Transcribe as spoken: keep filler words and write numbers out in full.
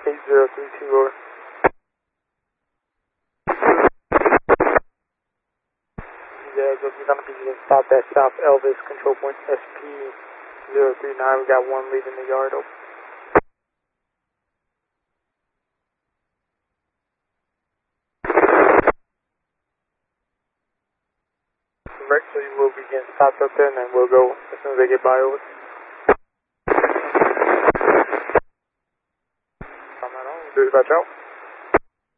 eight zero three two, over. Yeah, so you're going to be stop at South Elvis, control point S P zero three nine. We got one leaving the yard, over. Right, so you will be getting stopped up there, and then we'll go as soon as they get by, over. Come on on, dispatch out.